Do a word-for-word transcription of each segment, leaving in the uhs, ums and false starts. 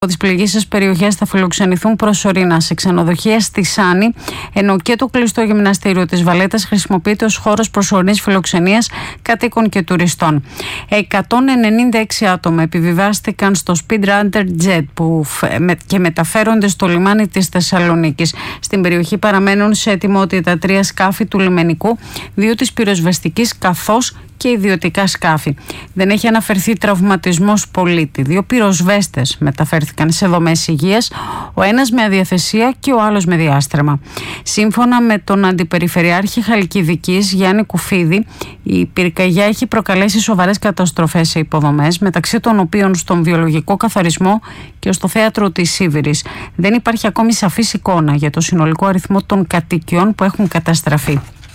Από τις πληγήσεις περιοχές θα φιλοξενηθούν προσωρινά σε ξενοδοχεία στη Σάνη, ενώ και το κλειστό γυμναστήριο της Βαλέτας χρησιμοποιείται ως χώρος προσωρινής φιλοξενίας κατοίκων και τουριστών. εκατόν ενενήντα έξι άτομα επιβιβάστηκαν στο Speedrunner Jet που και μεταφέρονται στο λιμάνι της Θεσσαλονίκης. Στην περιοχή παραμένουν σε ετοιμότητα τρία σκάφη του λιμενικού, δύο της πυροσβεστικής καθώς και ιδιωτικά σκάφη. Δεν έχει αναφερθεί τραυματισμός πολίτη. Δύο πυροσβέστες μεταφέρθηκαν σε δομές υγείας, ο ένας με αδιαθεσία και ο άλλος με διάστρεμα. Σύμφωνα με τον Αντιπεριφερειάρχη Χαλκιδικής Γιάννη Κουφίδη, η πυρκαγιά έχει προκαλέσει σοβαρές καταστροφές σε υποδομές, μεταξύ των οποίων στον βιολογικό καθαρισμό και στο θέατρο της Σίβηρης. Δεν υπάρχει ακόμη σαφής εικόνα για το συνολικό αριθμό των κατοικιών που έχουν καταστραφεί.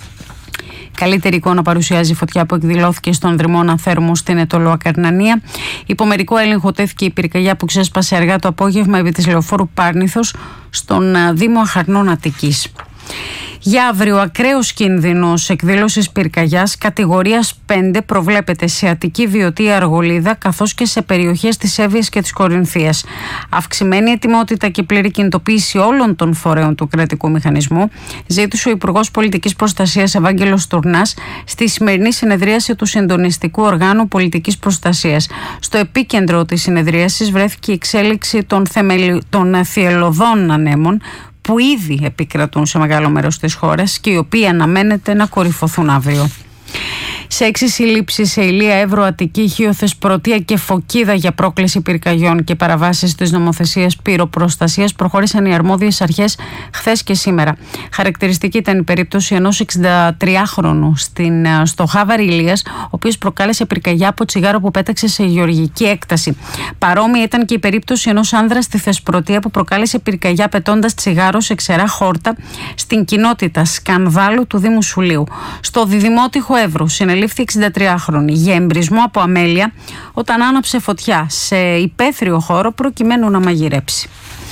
Καλύτερη εικόνα παρουσιάζει η φωτιά που εκδηλώθηκε στον Δρυμώνα Θέρμου στην Αιτωλοακαρνανία. Υπό μερικό έλεγχο τέθηκε η πυρκαγιά που ξέσπασε αργά το απόγευμα επί της λεωφόρου Πάρνηθος στον Δήμο Αχαρνών Αττικής. Για αύριο, ακραίος κίνδυνος εκδήλωσης πυρκαγιάς κατηγορίας πέντε προβλέπεται σε Αττική, Βιωτία, Αργολίδα καθώς και σε περιοχές της Εύβοιας και της Κορινθίας. Αυξημένη ετοιμότητα και πλήρη κινητοποίηση όλων των φορέων του κρατικού μηχανισμού ζήτησε ο Υπουργός Πολιτικής Προστασίας Ευάγγελος Τουρνάς στη σημερινή συνεδρίαση του Συντονιστικού Οργάνου Πολιτικής Προστασίας. Στο επίκεντρο της συνεδρίασης βρέθηκε η εξέλιξη των, θεμελι... των θυελλωδών ανέμων που ήδη επικρατούν σε μεγάλο μέρος της χώρας και οι οποίοι αναμένεται να κορυφωθούν αύριο. Σε έξι συλλήψεις σε Ηλία, Εύρο, Αττική, Χίο, Θεσπρωτεία και Φωκίδα για πρόκληση πυρκαγιών και παραβάσεις της νομοθεσίας πυροπροστασίας προχώρησαν οι αρμόδιες αρχές χθες και σήμερα. Χαρακτηριστική ήταν η περίπτωση ενός εξηντατριάχρονου στην, στο Χάβαρη Ηλίας, ο οποίος προκάλεσε πυρκαγιά από τσιγάρο που πέταξε σε γεωργική έκταση. Παρόμοια ήταν και η περίπτωση ενός άνδρα στη Θεσπρωτεία που προκάλεσε πυρκαγιά πετώντας τσιγάρο σε ξερά χόρτα στην κοινότητα Σκανδάλου του Δήμου Σουλίου. Στο διδημότυχο Εύρου συνελήφθη εξηντατριάχρονη για εμπρισμό από αμέλεια όταν άναψε φωτιά σε υπαίθριο χώρο προκειμένου να μαγειρέψει.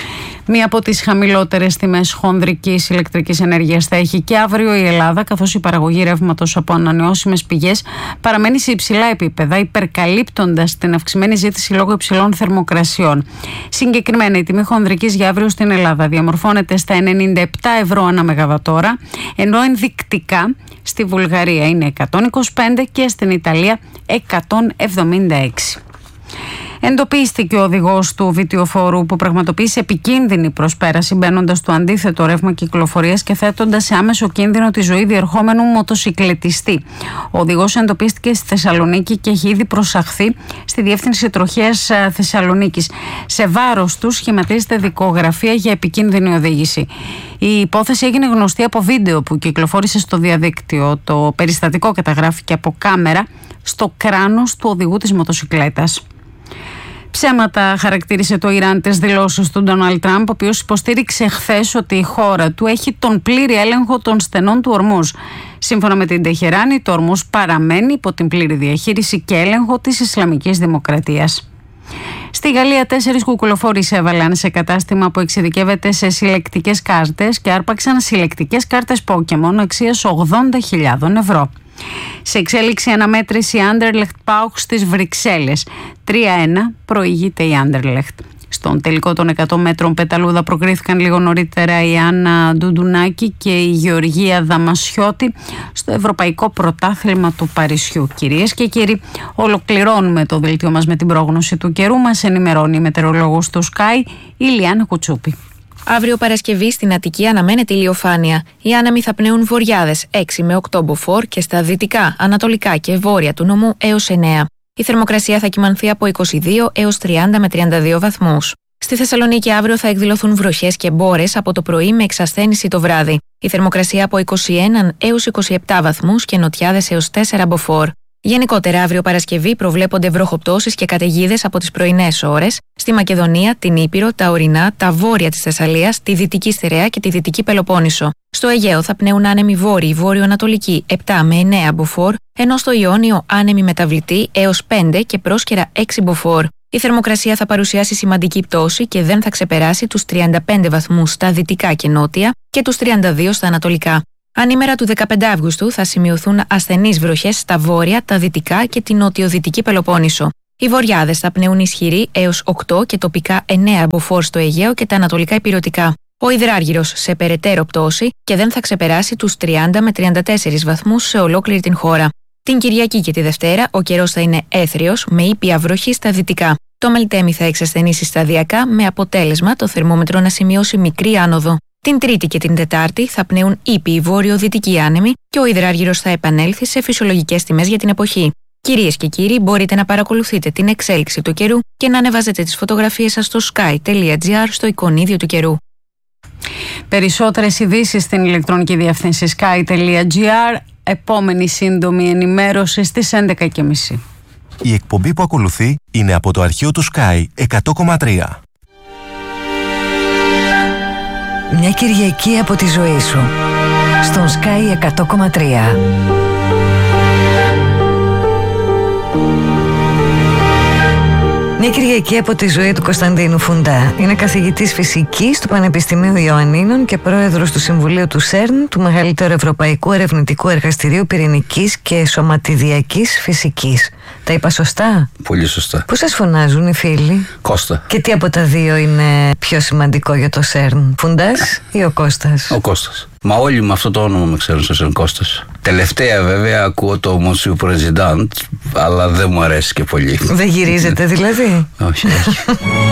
Μία από τις χαμηλότερες τιμές χονδρικής ηλεκτρικής ενέργειας θα έχει και αύριο η Ελλάδα, καθώς η παραγωγή ρεύματος από ανανεώσιμες πηγές παραμένει σε υψηλά επίπεδα, υπερκαλύπτοντας την αυξημένη ζήτηση λόγω υψηλών θερμοκρασιών. Συγκεκριμένα, η τιμή χονδρικής για αύριο στην Ελλάδα διαμορφώνεται στα ενενήντα επτά ευρώ ανά μεγαβατόρα, ενώ ενδεικτικά στη Βουλγαρία είναι εκατόν είκοσι πέντε και στην Ιταλία εκατόν εβδομήντα έξι. Εντοπίστηκε ο οδηγός του βιτιοφόρου που πραγματοποίησε επικίνδυνη προσπέραση μπαίνοντας στο αντίθετο ρεύμα κυκλοφορίας και θέτοντας σε άμεσο κίνδυνο τη ζωή διερχόμενου μοτοσικλετιστή. Ο οδηγός εντοπίστηκε στη Θεσσαλονίκη και έχει ήδη προσαχθεί στη Διεύθυνση Τροχέας Θεσσαλονίκης. Σε βάρος του σχηματίζεται δικογραφία για επικίνδυνη οδήγηση. Η υπόθεση έγινε γνωστή από βίντεο που κυκλοφόρησε στο διαδίκτυο. Το περιστατικό καταγράφηκε από κάμερα στο κράνος του οδηγού της μοτοσικλέτας. Ψέματα χαρακτήρισε το Ιράν τις δηλώσεις του Ντόναλντ Τραμπ, ο οποίος υποστήριξε χθες ότι η χώρα του έχει τον πλήρη έλεγχο των στενών του Ορμούζ. Σύμφωνα με την Τεχεράνη, το Ορμούζ παραμένει υπό την πλήρη διαχείριση και έλεγχο της Ισλαμικής Δημοκρατίας. Στη Γαλλία, τέσσερις κουκουλοφόροι έβαλαν σε κατάστημα που εξειδικεύεται σε συλλεκτικές κάρτες και άρπαξαν συλλεκτικές κάρτες Pokémon αξίας ογδόντα χιλιάδες ευρώ. Σε εξέλιξη αναμέτρηση Anderlecht Pauk στις Βρυξέλλες. τρία ένα προηγείται η Anderlecht. Στον τελικό των εκατό μέτρων πεταλούδα προκρίθηκαν λίγο νωρίτερα η Άννα Ντουντουνάκη και η Γεωργία Δαμασιώτη στο Ευρωπαϊκό Πρωτάθλημα του Παρισιού. Κυρίες και κύριοι, ολοκληρώνουμε το δελτίο μας με την πρόγνωση του καιρού. Μας ενημερώνει η μετεωρολόγος του Sky, η Λιάννα Κουτσούπη. Αύριο Παρασκευή στην Αττική αναμένεται ηλιοφάνεια. Οι άνεμοι θα πνέουν βορειάδες έξι με οκτώ μποφόρ και στα δυτικά, ανατολικά και βόρεια του νομού έως εννέα. Η θερμοκρασία θα κυμανθεί από είκοσι δύο έως τριάντα με τριάντα δύο βαθμούς. Στη Θεσσαλονίκη αύριο θα εκδηλωθούν βροχές και μπόρες από το πρωί με εξασθένηση το βράδυ. Η θερμοκρασία από είκοσι ένα έως είκοσι επτά βαθμούς και νοτιάδες έως τέσσερα μποφόρ. Γενικότερα, αύριο Παρασκευή προβλέπονται βροχοπτώσεις και καταιγίδες από τις πρωινές ώρες στη Μακεδονία, την Ήπειρο, τα ορεινά, τα βόρεια της Θεσσαλίας, τη Δυτική Στερεά και τη Δυτική Πελοπόννησο. Στο Αιγαίο θα πνέουν άνεμοι βόρειοι, βόρειο-ανατολικοί επτά με εννέα μποφόρ, ενώ στο Ιόνιο άνεμοι μεταβλητοί έως πέντε και πρόσκαιρα έξι μποφόρ. Η θερμοκρασία θα παρουσιάσει σημαντική πτώση και δεν θα ξεπεράσει τους τριάντα πέντε βαθμούς στα δυτικά και νότια και τους τριάντα δύο στα ανατολικά. Ανήμερα του δεκαπέντε Αυγούστου θα σημειωθούν ασθενείς βροχές στα βόρεια, τα δυτικά και την νοτιοδυτική Πελοπόννησο. Οι βοριάδες θα πνέουν ισχυροί έως οκτώ και τοπικά εννέα μποφόρ στο Αιγαίο και τα ανατολικά ηπειρωτικά. Ο υδράργυρος σε περαιτέρω πτώση και δεν θα ξεπεράσει τους τριάντα με τριάντα τέσσερις βαθμούς σε ολόκληρη την χώρα. Την Κυριακή και τη Δευτέρα ο καιρός θα είναι έθριος με ήπια βροχή στα δυτικά. Το Μελτέμι θα εξασθενήσει σταδιακά με αποτέλεσμα το θερμόμετρο να σημειώσει μικρή άνοδο. Την Τρίτη και την Τετάρτη θα πνέουν ήπιοι βόρειο-δυτικοί άνεμοι και ο υδράργυρος θα επανέλθει σε φυσιολογικές τιμές για την εποχή. Κυρίες και κύριοι, μπορείτε να παρακολουθείτε την εξέλιξη του καιρού και να ανεβάζετε τις φωτογραφίες σας στο sky τελεία gr στο εικονίδιο του καιρού. Περισσότερες ειδήσεις στην ηλεκτρονική διεύθυνση sky τελεία gr. Επόμενη σύντομη ενημέρωση στις έντεκα και μισή. Η εκπομπή που ακολουθεί είναι από το αρχείο του Sky εκατό κόμμα τρία. Μια Κυριακή από τη ζωή σου στον Sky εκατό κόμμα τρία. Μια Κυριακή από τη ζωή του Κωνσταντίνου Φουντά. Είναι καθηγητής φυσικής του Πανεπιστημίου Ιωαννίνων και πρόεδρος του Συμβουλίου του σέρν, του μεγαλύτερου ευρωπαϊκού ερευνητικού εργαστηρίου πυρηνικής και σωματιδιακής φυσικής. Τα είπα σωστά? Πολύ σωστά. Πού σας φωνάζουν οι φίλοι? Κώστα. Και τι από τα δύο είναι πιο σημαντικό για το σέρν, Φουντάς ή ο Κώστας? Ο Κώστας. Μα όλοι με αυτό το όνομα με ξέρουν στο σέρν Κώστας. Τελευταία βέβαια ακούω το Monsieur President, αλλά δεν μου αρέσει και πολύ. Δεν γυρίζετε δηλαδή? Όχι, όχι.